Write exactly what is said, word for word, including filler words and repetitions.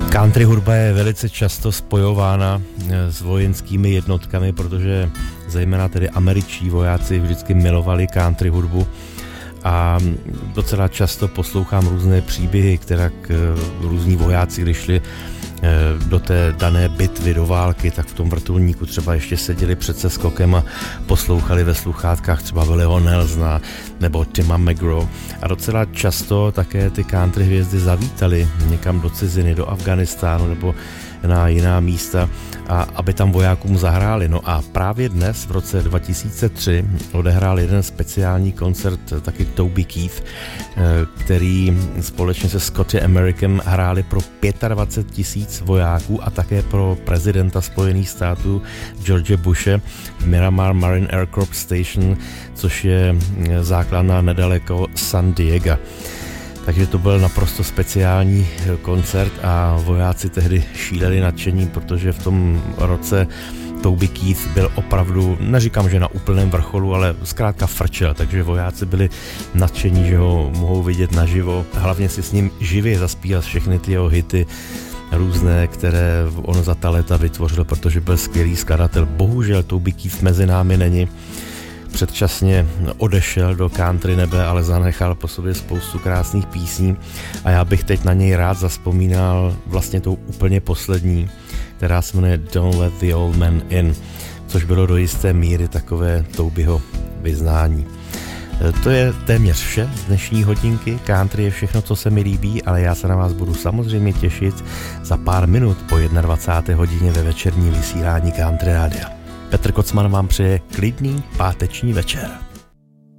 Country hudba je velice často spojována s vojenskými jednotkami, protože zejména tedy američtí vojáci vždycky milovali country hudbu a docela často poslouchám různé příběhy, které různí vojáci, když šli do té dané bitvy, do války, tak v tom vrtulníku třeba ještě seděli před seskokem a poslouchali ve sluchátkách třeba Williho Nelsona nebo Tima McGraw. A docela často také ty country hvězdy zavítali někam do ciziny, do Afghánistánu nebo na jiná místa, a aby tam vojákům zahráli. No a právě dnes v roce dva tisíce tři odehrál jeden speciální koncert taky Toby Keith, který společně se Scotty Americem hráli pro dvacet pět tisíc vojáků a také pro prezidenta Spojených států George Bushe v Miramar Marine Aircraft Station, což je základna nedaleko San Diego. Takže to byl naprosto speciální koncert a vojáci tehdy šíleli nadšení, protože v tom roce Toby Keith byl opravdu, neříkám, že na úplném vrcholu, ale zkrátka frčel, takže vojáci byli nadšení, že ho mohou vidět naživo. Hlavně si s ním živě zaspívat všechny ty jeho hity různé, které on za ta léta vytvořil, protože byl skvělý skladatel. Bohužel Toby Keith mezi námi není. Předčasně odešel do country nebe, ale zanechal po sobě spoustu krásných písní a já bych teď na něj rád zazpomínal vlastně tou úplně poslední, která se jmenuje Don't Let the Old Man In, což bylo do jisté míry takové Tobyho vyznání. To je téměř vše z dnešní hodinky. Country je všechno, co se mi líbí, ale já se na vás budu samozřejmě těšit za pár minut po dvacáté jedné hodině ve večerní vysílání Country Rádia. Petr Kocman vám přeje klidný páteční večer.